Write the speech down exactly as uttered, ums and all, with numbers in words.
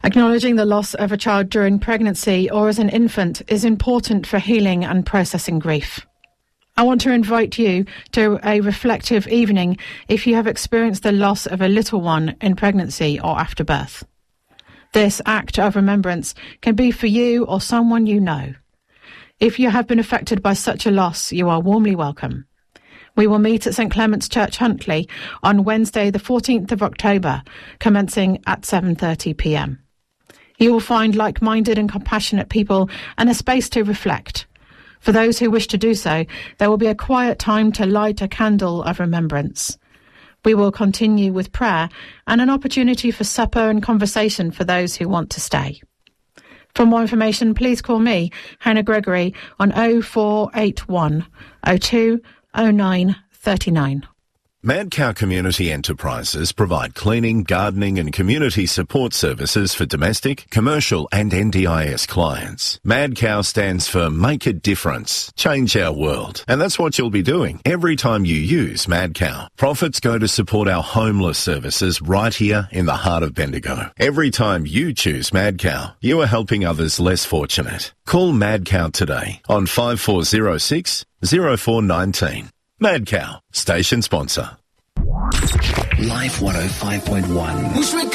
Acknowledging the loss of a child during pregnancy or as an infant is important for healing and processing grief. I want to invite you to a reflective evening if you have experienced the loss of a little one in pregnancy or after birth. This act of remembrance can be for you or someone you know. If you have been affected by such a loss, you are warmly welcome. We will meet at St Clement's Church, Huntly, on Wednesday the fourteenth of October, commencing at seven thirty p m. You will find like-minded and compassionate people and a space to reflect. For those who wish to do so, there will be a quiet time to light a candle of remembrance. We will continue with prayer and an opportunity for supper and conversation for those who want to stay. For more information, please call me, Hannah Gregory, on oh four eight one, oh two, oh nine, three nine. Mad Cow Community Enterprises provide cleaning, gardening and community support services for domestic, commercial and N D I S clients. Mad Cow stands for Make a Difference, Change Our World. And that's what you'll be doing every time you use Mad Cow. Profits go to support our homeless services right here in the heart of Bendigo. Every time you choose Mad Cow, you are helping others less fortunate. Call Mad Cow today on five four oh six, oh four one nine. Mad Cow, station sponsor. Life one oh five point one.